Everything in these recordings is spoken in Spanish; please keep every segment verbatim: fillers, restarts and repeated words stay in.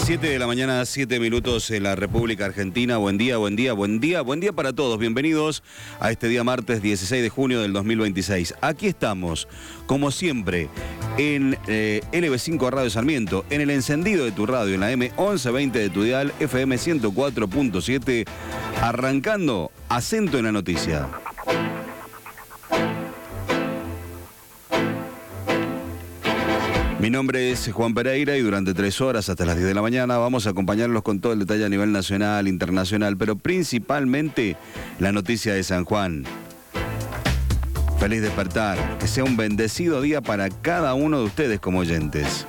siete de la mañana, siete minutos en la República Argentina. Buen día, buen día, buen día, buen día para todos. Bienvenidos a este día martes dieciséis de junio del dos mil veintiséis. Aquí estamos, como siempre, en eh, L B cinco Radio Sarmiento, en el encendido de tu radio, en la M once veinte de tu dial, F M ciento cuatro punto siete, arrancando Acento en la Noticia. Mi nombre es Juan Pereira y durante tres horas hasta las diez de la mañana vamos a acompañarlos con todo el detalle a nivel nacional, internacional, pero principalmente la noticia de San Juan. Feliz despertar, que sea un bendecido día para cada uno de ustedes como oyentes.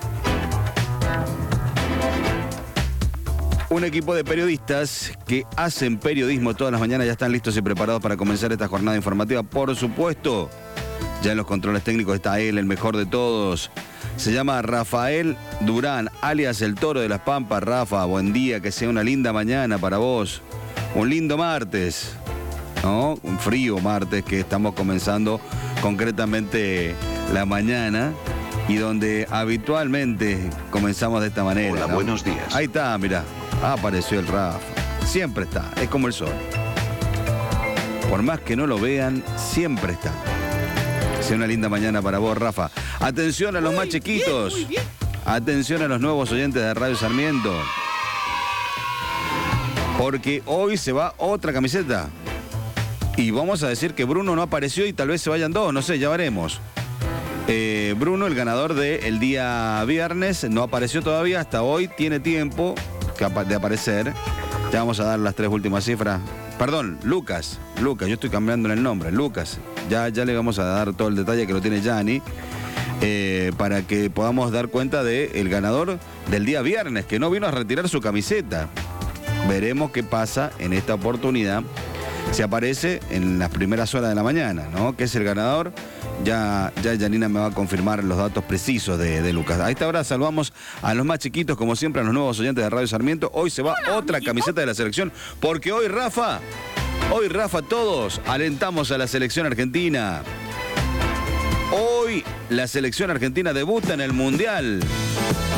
Un equipo de periodistas que hacen periodismo todas las mañanas ya están listos y preparados para comenzar esta jornada informativa. Por supuesto, ya en los controles técnicos está él, el mejor de todos. Se llama Rafael Durán, alias el Toro de las Pampas. Rafa, buen día, que sea una linda mañana para vos. Un lindo martes, ¿no? Un frío martes que estamos comenzando concretamente la mañana y donde habitualmente comenzamos de esta manera. Hola, ¿no? Buenos días. Ahí está, mirá, apareció el Rafa. Siempre está, es como el sol. Por más que no lo vean, siempre está. Sea una linda mañana para vos, Rafa. Atención a los muy más chiquitos. Bien, bien. Atención a los nuevos oyentes de Radio Sarmiento. Porque hoy se va otra camiseta. Y vamos a decir que Bruno no apareció y tal vez se vayan dos, no sé, ya veremos. Eh, Bruno, el ganador del día viernes, no apareció todavía. Hasta hoy tiene tiempo de aparecer. Ya vamos a dar las tres últimas cifras. Perdón, Lucas. Lucas, yo estoy cambiando el nombre. Lucas. Ya, ya le vamos a dar todo el detalle que lo tiene Gianni, eh, para que podamos dar cuenta del ganador del día viernes, que no vino a retirar su camiseta. Veremos qué pasa en esta oportunidad. Si aparece en las primeras horas de la mañana, ¿no? Que es el ganador. Ya, ya Janina me va a confirmar los datos precisos de, de Lucas. A esta hora saludamos a los más chiquitos, como siempre, a los nuevos oyentes de Radio Sarmiento. Hoy se va Hola, otra amiguito. Camiseta de la selección, porque hoy, Rafa... Hoy, Rafa, todos alentamos a la selección argentina. Hoy la selección argentina debuta en el Mundial.